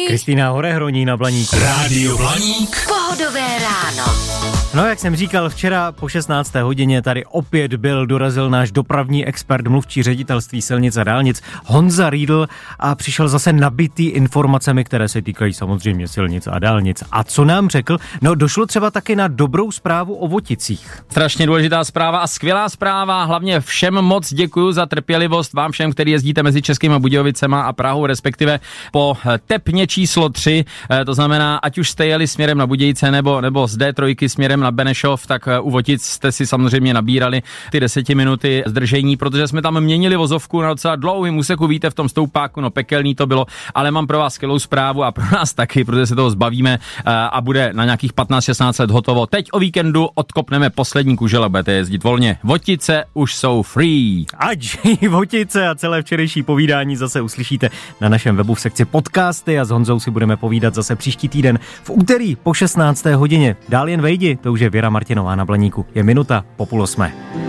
Kristýna Horehroní na Blaníku. Rádio Blaník. Pohodové ráno. No, jak jsem říkal, včera po 16. hodině tady opět dorazil náš dopravní expert, mluvčí ředitelství silnic a dálnic Honza Riedl a přišel zase nabitý informacemi, které se týkají samozřejmě silnic a dálnic. A co nám řekl? No, došlo třeba taky na dobrou zprávu o Voticích. Strašně důležitá zpráva a skvělá zpráva, hlavně všem moc děkuju za trpělivost, vám všem, kteří jezdíte mezi Českými Budějovicema a Prahou, respektive po tepně číslo 3, to znamená, ať už jste jeli směrem na Budějice nebo z D3 směrem na Benešov, tak u Votic jste si samozřejmě nabírali ty 10 minuty zdržení, protože jsme tam měnili vozovku na docela dlouhým úseku, víte, v tom stoupáku, no pekelný to bylo, ale mám pro vás skvělou zprávu a pro nás taky, protože se toho zbavíme a bude na nějakých 15-16 let hotovo. Teď o víkendu odkopneme poslední kužele, budete jezdit volně. Votice už jsou free. Ať Votice a celé včerejší povídání zase uslyšíte na našem webu v sekci podcasty a s Honzou si budeme povídat zase příští týden v úterý po 16. hodině. Dál jen vejdi, to už je Věra Martinová na Blaníku. Je minuta po 7:30.